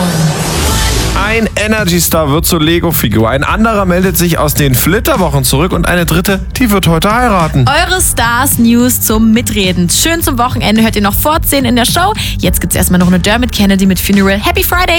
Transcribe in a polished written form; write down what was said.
Ein Energy-Star wird zur Lego-Figur. Ein anderer meldet sich aus den Flitterwochen zurück und eine dritte, die wird heute heiraten. Eure Stars-News zum Mitreden. Schön zum Wochenende hört ihr noch vor 10 in der Show. Jetzt gibt's erstmal noch eine Dermot Kennedy mit Funeral. Happy Friday!